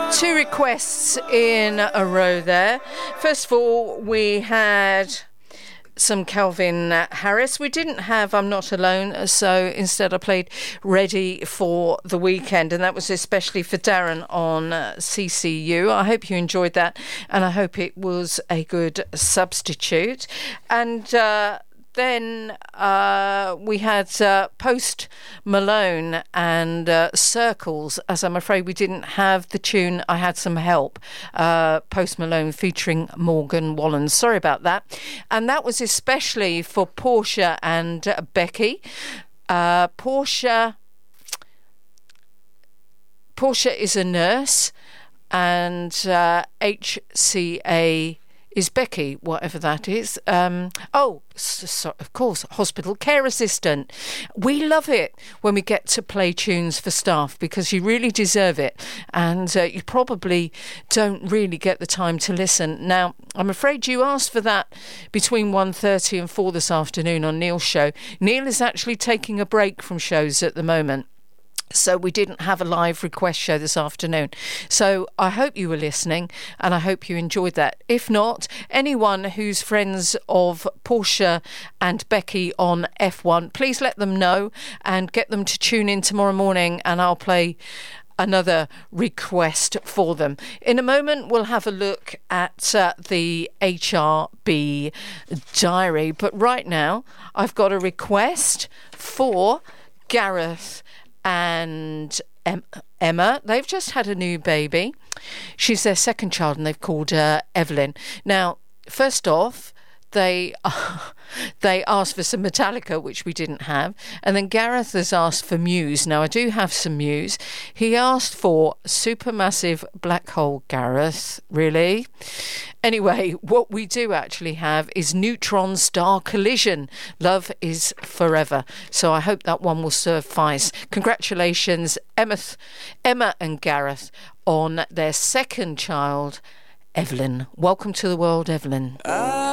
Two requests in a row there. First of all, we had some Calvin Harris. We didn't have I'm Not Alone, so instead I played Ready for the Weekend, and that was especially for Darren on CCU. I hope you enjoyed that, and I hope it was a good substitute. And then we had Post Malone and Circles, as I'm afraid we didn't have the tune I Had Some Help. Post Malone featuring Morgan Wallen. Sorry about that. And that was especially for Portia and Becky. Portia is a nurse, and HCA is Becky, whatever that is. Of course, hospital care assistant. We love it when we get to play tunes for staff because you really deserve it, and you probably don't really get the time to listen. Now, I'm afraid you asked for that between 1:30 and 4 this afternoon on Neil's show. Neil is actually taking a break from shows at the moment, so we didn't have a live request show this afternoon. So I hope you were listening and I hope you enjoyed that. If not, anyone who's friends of Portia and Becky on F1, please let them know and get them to tune in tomorrow morning, and I'll play another request for them. In a moment, we'll have a look at the HRB diary. But right now, I've got a request for Gareth and Emma. They've just had a new baby. She's their second child, and they've called her Evelyn. Now, first off, they asked for some Metallica, which we didn't have, and then Gareth has asked for Muse. Now, I do have some Muse. He asked for Supermassive Black Hole. Gareth, really? Anyway, what we do actually have is Neutron Star Collision. Love is Forever. So I hope that one will suffice. Congratulations, Emma and Gareth, on their second child, Evelyn. Welcome to the world, Evelyn.